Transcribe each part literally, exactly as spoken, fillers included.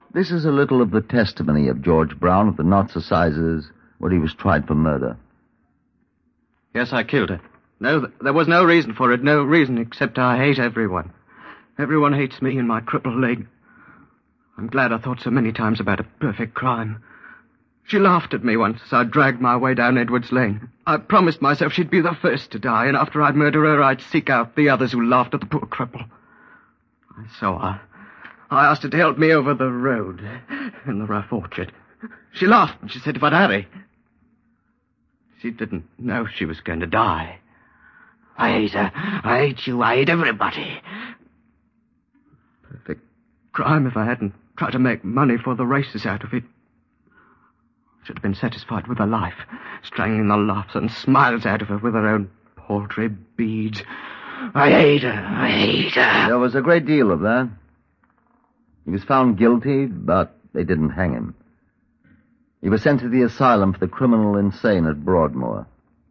This is a little of the testimony of George Brown at the Knots Assizes, where he was tried for murder. Yes, I killed her. No, th- there was no reason for it. No reason except I hate everyone. Everyone hates me and my crippled leg. I'm glad I thought so many times about a perfect crime. She laughed at me once as I dragged my way down Edwards Lane. I promised myself she'd be the first to die, and after I'd murder her, I'd seek out the others who laughed at the poor cripple. So I, I asked her to help me over the road in the rough orchard. She laughed and she said if I'd hurry. She didn't know she was going to die. I hate her. I hate you. I hate everybody. Perfect crime if I hadn't tried to make money for the races out of it. Should have been satisfied with her life, strangling the laughs and smiles out of her with her own paltry beads. I hate her. I hate her. There was a great deal of that. He was found guilty, but they didn't hang him. He was sent to the asylum for the criminal insane at Broadmoor.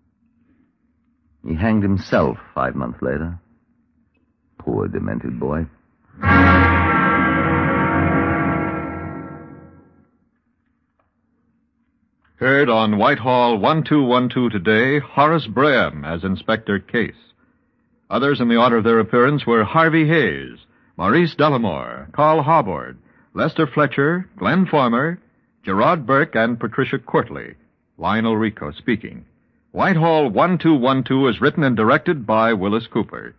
He hanged himself five months later. Poor demented boy. Heard on Whitehall one two one two today, Horace Braham as Inspector Case. Others in the order of their appearance were Harvey Hayes, Maurice Delamore, Carl Harbord, Lester Fletcher, Glenn Former, Gerard Burke, and Patricia Courtley. Lionel Rico speaking. Whitehall one two one two is written and directed by Willis Cooper.